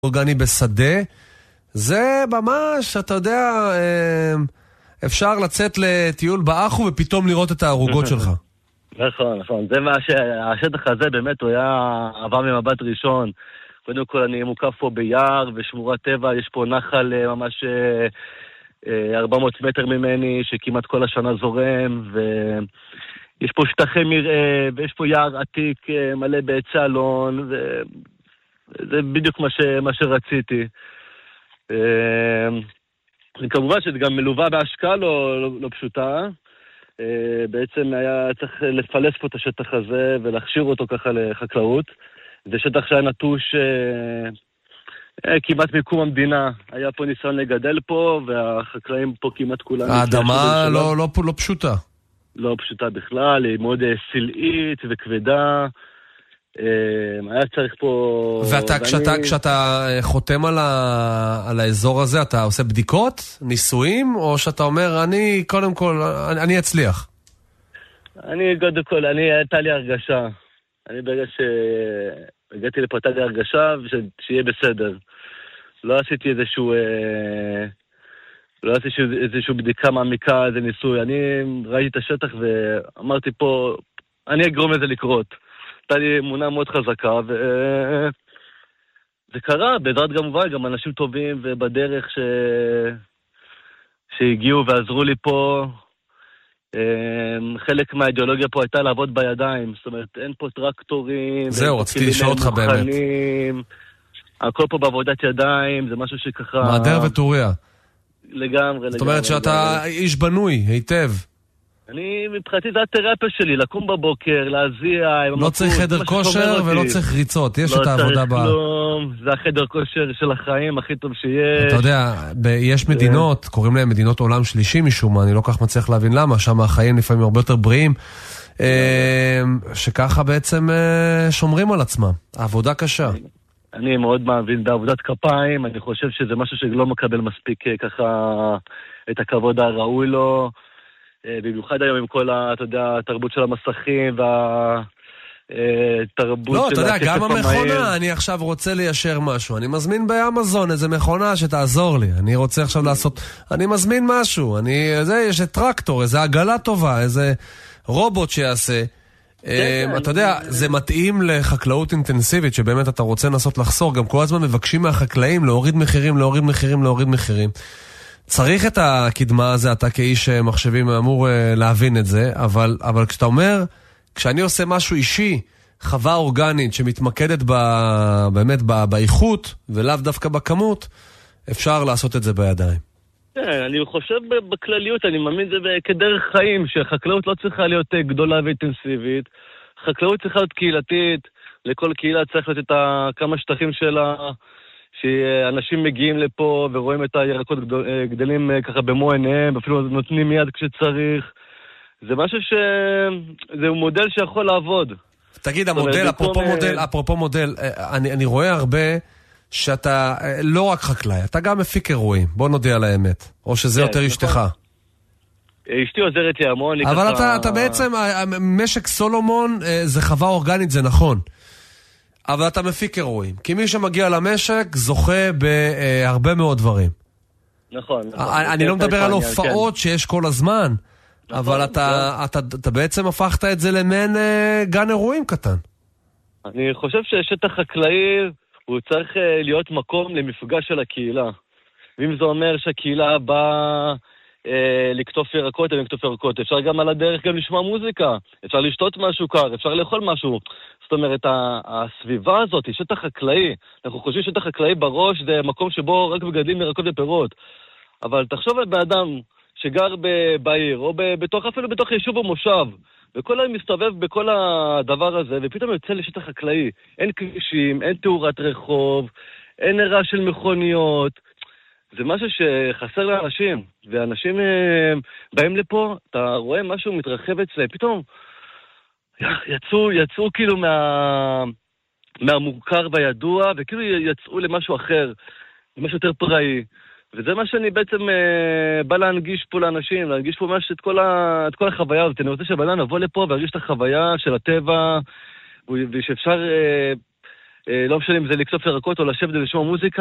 אורגני בשדה, זה ממש, אתה יודע, אפשר לצאת לטיול באחו ופתאום לראות את הערוגות שלך. נכון, נכון. זה מה שהשטח הזה באמת הוא היה עבר ממבט ראשון. קודם כל אני מוקף פה ביער ושמורת טבע, יש פה נחל ממש 400 מטר ממני שכמעט כל השנה זורם, ויש פה שטחי מרעה, ויש פה יער עתיק מלא בעצי אלון, וזה בדיוק מה שרציתי. כמובן שזה גם מלווה בהשקעה לא פשוטה. בעצם היה צריך לפלס פה את השטח הזה ולהכשיר אותו ככה לחקלאות. זה שטח שהיה נטוש כמעט מקום המדינה. היה פה ניסיון לגדל פה, והחקלאים פה כמעט כולם... האדמה לא פשוטה. לא פשוטה בכלל, היא מאוד סלעית וכבדה. היה צריך פה... כשאתה חותם על האזור הזה, אתה עושה בדיקות, ניסויים, או שאתה אומר, אני קודם כל, אני אצליח? אני קודם כל, הייתה לי הרגשה. אני ברגע שהגעתי לפה, הייתה לי הרגשה שיהיה בסדר. לא עשיתי איזשהו בדיקה מעמיקה, איזה ניסוי. אני ראיתי את השטח ואמרתי פה, אני אגרום לזה לקרות. הייתה לי אמונה מאוד חזקה, וזה קרה, בעזרת גם אנשים טובים ובדרך שהגיעו ועזרו לי פה. חלק מהאידיאולוגיה פה הייתה לעבוד בידיים, זאת אומרת, אין פה טרקטורים. זהו, רציתי לשאול אותך באמת. הכל פה בעבודת ידיים, זה משהו שככה... מעדר וטוריה. לגמרי. זאת אומרת שאתה איש בנוי, היטב. אני, מבחינתי, זה התרפיה שלי, לקום בבוקר, להזיע... לא צריך חדר כושר ולא צריך ריצות, יש את העבודה בה. לא צריך כלום, זה החדר כושר של החיים הכי טוב שיש. אתה יודע, יש מדינות, קוראים להם מדינות עולם שלישי משום מה, אני לא כך מצליח להבין למה, שם החיים לפעמים הרבה יותר בריאים, שככה בעצם שומרים על עצמם. העבודה קשה. אני מאוד מאמין בעבודת כפיים, אני חושב שזה משהו שלא מקבל מספיק ככה את הכבוד הראוי לו, במיוחד היום עם כל, אתה יודע, התרבות של המסכים והתרבות לא, של... אתה יודע, גם המכונה, אני עכשיו רוצה ליישר משהו, אני מזמין באמזון איזה מכונה שתעזור לי, אני רוצה עכשיו לעשות, אני מזמין משהו, יש טרקטור, איזה עגלה טובה, איזה רובוט שיעשה, אתה יודע, זה מתאים לחקלאות אינטנסיבית, שבאמת אתה רוצה לנסות לחסור, גם כל הזמן מבקשים מהחקלאים להוריד מחירים, צריך את הקדמה הזה, אתה כאיש מחשבים אמור להבין את זה, אבל כשאתה אומר, כשאני עושה משהו אישי, חווה אורגנית שמתמקדת באמת באיכות, ולאו דווקא בכמות, אפשר לעשות את זה בידיים. כן, אני חושב בכלליות, אני מאמין זה כדרך חיים, שחקלאות לא צריכה להיות גדולה ואינטנסיבית, חקלאות צריכה להיות קהילתית, לכל קהילה צריך לתת כמה שטחים שלה, שאנשים מגיעים לפה ורואים את הירקות גדלים ככה במו עיניהם, אפילו נותנים מיד כשצריך. זה משהו זה מודל שיכול לעבוד. תגיד, המודל, אפרופו מודל, אני רואה הרבה שאתה לא רק חקלאי, אתה גם מפיק אירועים, בוא נודיע על האמת, או שזה יותר אשתך. אשתי עוזרת לי המון. אבל אתה בעצם, משק סולומון זה חווה אורגנית, זה נכון. אבל אתה מפיק אירועים. כי מי שמגיע למשק זוכה בהרבה מאוד דברים. נכון. אני לא מדבר על הופעות שיש כל הזמן, אבל אתה בעצם הפכת את זה למעין גן אירועים קטן. אני חושב ששטח חקלאי הוא צריך להיות מקום למפגש של הקהילה. ואם זה אומר שהקהילה באה לקטוף ירקות, אפשר גם על הדרך גם לשמוע מוזיקה, אפשר לשתות משהו קר, אפשר לאכול משהו. זאת אומרת, הסביבה הזאת היא שטח חקלאי. אנחנו חושבים שטח חקלאי בראש זה מקום שבו רק מגדלים ירקות ופירות. אבל תחשוב על באדם שגר בעיר, או אפילו בתוך יישוב או מושב, וכל היום מסתובב בכל הדבר הזה, ופתאום יוצא לשטח חקלאי. אין כבישים, אין תאורת רחוב, אין רעש של מכוניות. זה משהו שחסר לאנשים, ואנשים באים לפה, אתה רואה משהו מתרחב אצלם, פתאום יצאו כאילו מהמוכר והידוע, וכאילו יצאו למשהו אחר, משהו יותר פראי. וזה מה שאני בעצם בא להנגיש פה לאנשים, להנגיש פה ממש את כל החוויה הזאת. אני רוצה שבאדם נבוא לפה והרגיש את החוויה של הטבע, ושאפשר לא משנה אם זה לקטוף ירקות או לשבת ולשמוע מוזיקה,